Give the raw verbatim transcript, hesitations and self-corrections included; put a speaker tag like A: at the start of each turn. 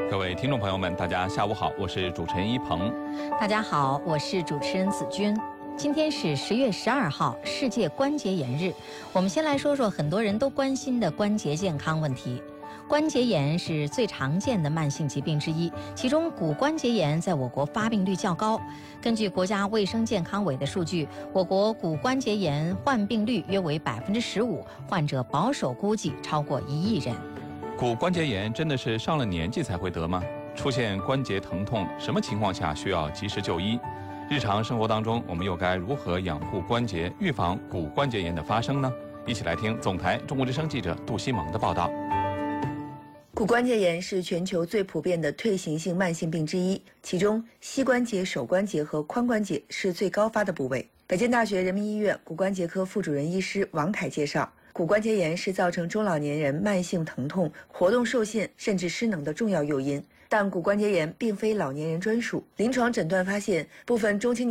A: 各位听众朋友们，大家下午好，我是主持人一鹏。
B: 大家好，我是主持人子君。今天是十月十二号，世界关节炎日。我们先来说说很多人都关心的关节健康问题。关节炎是最常见的慢性疾病之一，其中骨关节炎在我国发病率较高。根据国家卫生健康委的数据，我国骨关节炎患病率约为百分之十五，患者保守估计超过一亿人。
A: 骨关节炎真的是上了年纪才会得吗？出现关节疼痛，什么情况下需要及时就医？日常生活当中，我们又该如何养护关节，预防骨关节炎的发生呢？一起来听总台中国之声记者杜西蒙的报道。
C: 骨关节炎是全球最普遍的退行性慢性病之一，其中膝关节、手关节和髋关节是最高发的部位。北京大学人民医院骨关节科副主任医师王凯介绍，骨关节炎是造成中老年人慢性疼痛、活动受限甚至失能的重要诱因。但骨关节炎并非老年人专属，临床诊断发现，部分中青年